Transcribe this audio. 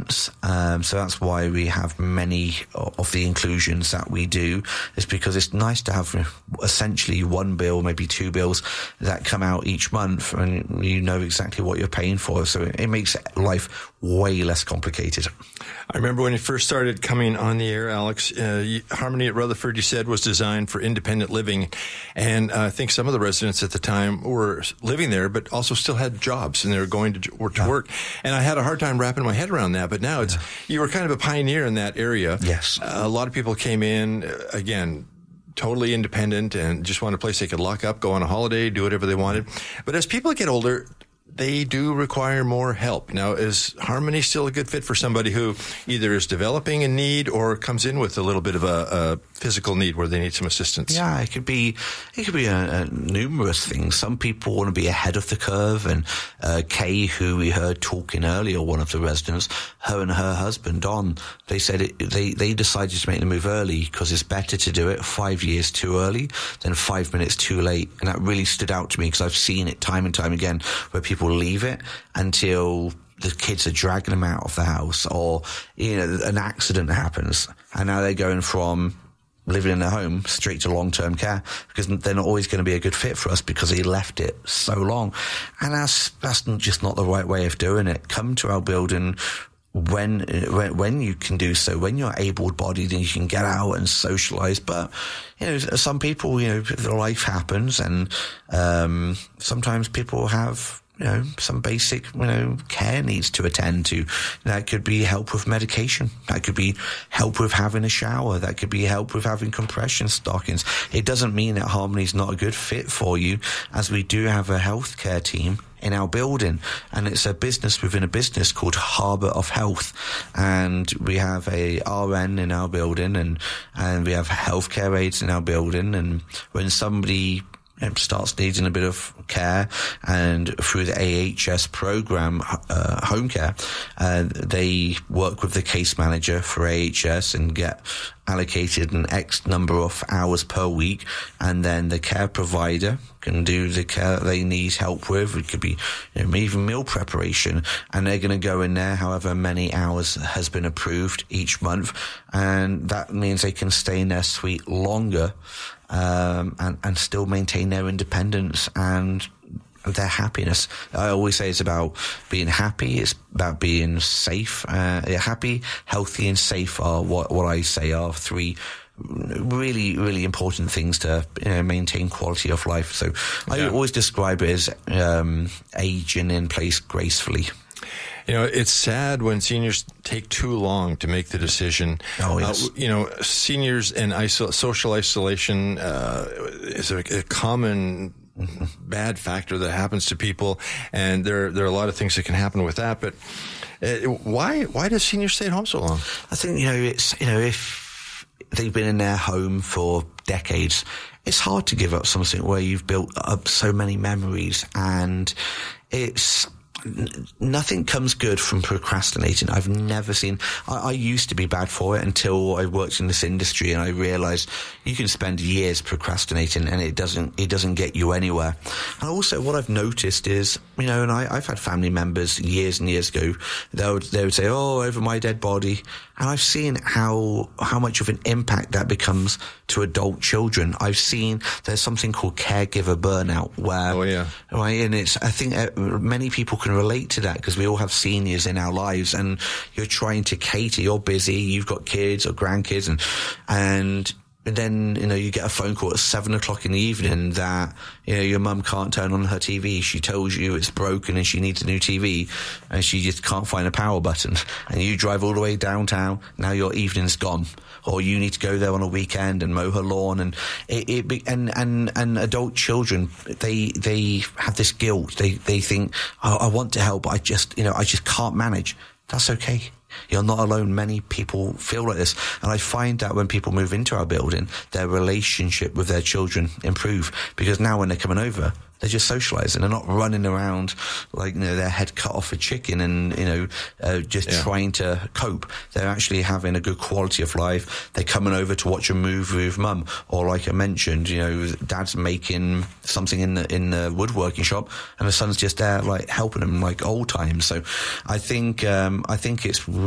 months. So that's why we have many of the inclusions that we do, is because it's nice to have essentially one bill, maybe two bills that come out each month, and you know exactly what you're paying for. So it makes life way less complicated. I remember when you first started coming on the air, Alex, Harmony at Rutherford, you said, was designed for independent living. And I think some of the residents at the time were living there, but also still had jobs, and they were going to work. And I had a hard time wrapping my head around that. But now you were kind of a pioneer in that area. Yes. A lot of people came in, again, totally independent and just wanted a place they could lock up, go on a holiday, do whatever they wanted. But as people get older, they do require more help. Now, is Harmony still a good fit for somebody who either is developing a need or comes in with a little bit of a physical need where they need some assistance? Yeah, it could be numerous things. Some people want to be ahead of the curve, and Kay, who we heard talking earlier, one of the residents, her and her husband, Don, they said they decided to make the move early because it's better to do it 5 years too early than 5 minutes too late. And that really stood out to me because I've seen it time and time again where people leave it until the kids are dragging them out of the house, or an accident happens, and now they're going from living in a home straight to long-term care because they're not always going to be a good fit for us because they left it so long. And that's just not the right way of doing it. Come to our building when you can do so, when you're able-bodied and you can get out and socialize. But some people, life happens, and sometimes people have some basic, care needs to attend to. That could be help with medication. That could be help with having a shower. That could be help with having compression stockings. It doesn't mean that Harmony's not a good fit for you, as we do have a healthcare team in our building, and it's a business within a business called Harbour of Health, and we have a RN in our building, and we have healthcare aides in our building, and when somebody starts needing a bit of care, and through the AHS program, home care, they work with the case manager for AHS and get allocated an X number of hours per week, and then the care provider can do the care they need help with. It could be even meal preparation, and they're going to go in there however many hours has been approved each month, and that means they can stay in their suite longer, and still maintain their independence and their happiness. I always say it's about being happy, it's about being safe. Happy, healthy and safe are what I say are three really, really important things to maintain quality of life. So I always describe it as aging in place gracefully. It's sad when seniors take too long to make the decision. Oh, yes. Seniors and social isolation is a common bad factor that happens to people, and there are a lot of things that can happen with that. But why does seniors stay at home so long? I think it's if they've been in their home for decades, it's hard to give up something where you've built up so many memories, and nothing comes good from procrastinating. I've never seen. I used to be bad for it until I worked in this industry, and I realized you can spend years procrastinating, and it doesn't get you anywhere. And also, what I've noticed is, and I've had family members years and years ago. They would say, "Oh, over my dead body," and I've seen how much of an impact that becomes to adult children. I've seen there's something called caregiver burnout, where right, and I think many people can relate to that because we all have seniors in our lives, and you're trying to cater. You're busy, you've got kids or grandkids, and then you get a phone call at 7:00 in the evening that your mum can't turn on her TV. She tells you it's broken and she needs a new TV, and she just can't find a power button. And you drive all the way downtown. Now your evening's gone, or you need to go there on a weekend and mow her lawn. And and adult children, they have this guilt. They think, I want to help, but I just can't manage. That's okay. You're not alone. Many people feel like this. And I find that when people move into our building, their relationship with their children improve, because now when they're coming over, they're just socializing. They're not running around like, their head cut off a chicken and, trying to cope. They're actually having a good quality of life. They're coming over to watch a movie with mum. Or like I mentioned, dad's making something in the woodworking shop, and the son's just there, like, helping him like old times. So I think it's